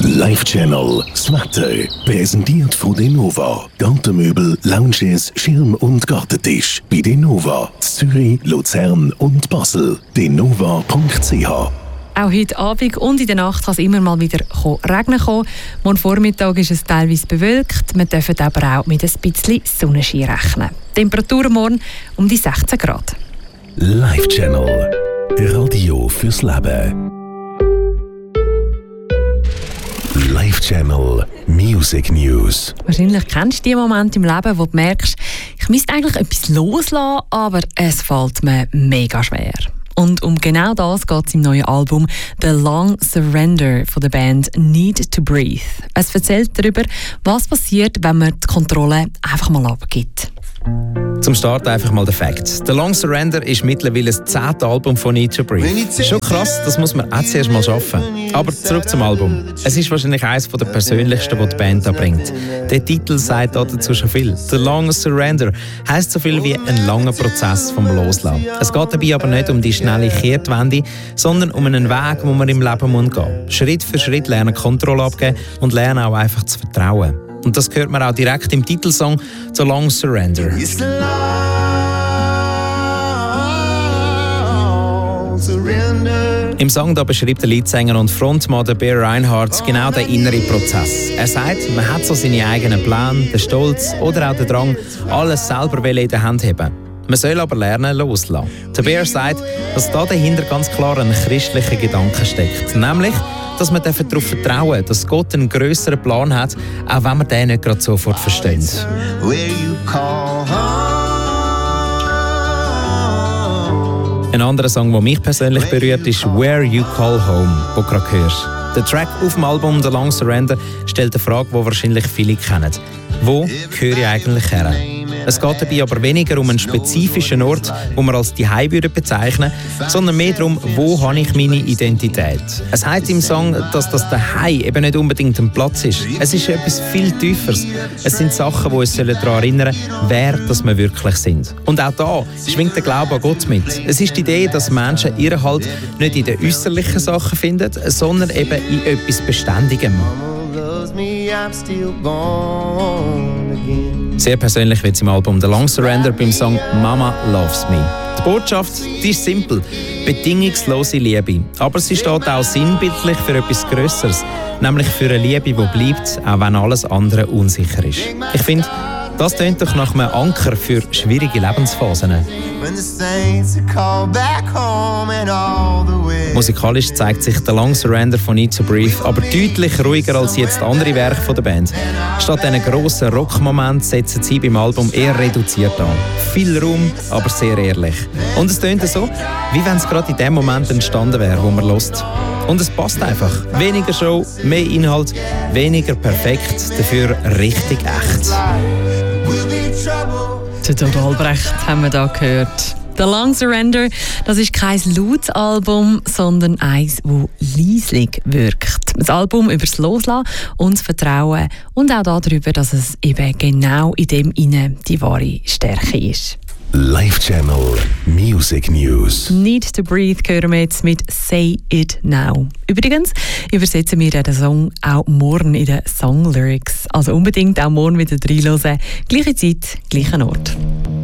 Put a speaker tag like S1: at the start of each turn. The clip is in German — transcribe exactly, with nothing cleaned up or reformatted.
S1: Live Channel, das Wetter, präsentiert von Denova. Gartenmöbel, Lounges, Schirm- und Gartentisch. Bei Denova, Zürich, Luzern und Basel. denova punkt c h.
S2: Auch heute Abend und in der Nacht kann es immer mal wieder regnen kommen. Morgen Vormittag ist es teilweise bewölkt. Wir dürfen aber auch mit ein bisschen Sonnenschein rechnen. Temperatur morgen um die sechzehn Grad.
S1: Live Channel, Radio fürs Leben. Live Channel Music News.
S2: Wahrscheinlich kennst du die Momente im Leben, wo du merkst, ich müsste eigentlich etwas loslassen, aber es fällt mir mega schwer. Und um genau das geht es im neuen Album «The Long Surrender» von der Band «Need to Breathe». Es erzählt darüber, was passiert, wenn man die Kontrolle einfach mal abgibt.
S3: Zum Start einfach mal der Fakt. «The Long Surrender» ist mittlerweile das zehnte Album von «Need to Breathe». Schon krass, das muss man auch zuerst mal schaffen. Aber zurück zum Album. Es ist wahrscheinlich eines der persönlichsten, die die Band da bringt. Der Titel sagt dazu schon viel. «The Long Surrender» heisst so viel wie ein langer Prozess vom Loslassen. Es geht dabei aber nicht um die schnelle Kehrtwende, sondern um einen Weg, den man im Leben gehen muss. Schritt für Schritt lernen, Kontrolle abgeben und lernen auch einfach zu vertrauen. Und das hört man auch direkt im Titelsong «The Long Surrender». Im Song da beschreibt der Leadsänger und Frontmann der Bear Reinhardt genau den inneren Prozess. Er sagt, man hat so seine eigenen Pläne, den Stolz oder auch den Drang, alles selber in der Hand haben. Man soll aber lernen, loslassen. Der Bear sagt, dass da dahinter ganz klar ein christlicher Gedanke steckt. Nämlich, dass man darauf vertrauen darf, dass Gott einen grösseren Plan hat, auch wenn man den nicht gerade sofort versteht. Ein anderer Song, der mich persönlich berührt, ist «Where You Call Home», den du gerade hörst. Der Track auf dem Album «The Long Surrender» stellt eine Frage, die wahrscheinlich viele kennen. Wo gehöre ich eigentlich her? Es geht dabei aber weniger um einen spezifischen Ort, den wir als die Heimat bezeichnen, sondern mehr darum, wo habe ich meine Identität. Es heißt im Song, dass das Daheim eben nicht unbedingt ein Platz ist. Es ist etwas viel Tieferes. Es sind Sachen, die uns daran erinnern sollen, wer das wir wirklich sind. Und auch da schwingt der Glaube an Gott mit. Es ist die Idee, dass Menschen ihren Halt nicht in den äußerlichen Sachen finden, sondern eben in etwas Beständigem. Sehr persönlich wird es im Album «The Long Surrender» beim Song «Mama Loves Me». Die Botschaft, die ist simpel, bedingungslose Liebe. Aber sie steht auch sinnbildlich für etwas Grösseres, nämlich für eine Liebe, die bleibt, auch wenn alles andere unsicher ist. Ich finde, das tönt doch nach einem Anker für schwierige Lebensphasen. Musikalisch zeigt sich «The Long Surrender» von «Need to Breathe» aber deutlich ruhiger als jetzt andere Werke der Band. Statt diesen grossen Rockmoment setzen sie beim Album eher reduziert an. Viel Raum, aber sehr ehrlich. Und es tönt so, wie wenn es gerade in dem Moment entstanden wäre, wo man hört. Und es passt einfach. Weniger Show, mehr Inhalt, weniger perfekt, dafür richtig echt.
S2: Der Dodo Albrecht haben wir da gehört. «The Long Surrender», das ist kein lautes Album, sondern eins, das leislich wirkt. Das Album über das Loslassen und das Vertrauen und auch darüber, dass es eben genau in dem inne die wahre Stärke ist.
S1: Live Channel Music News.
S2: «Need to Breathe» hören wir jetzt mit «Say It Now». Übrigens übersetzen wir den Song auch morgen in den Song Lyrics. Also unbedingt auch morgen wieder reinhören. Gleiche Zeit, gleicher Ort.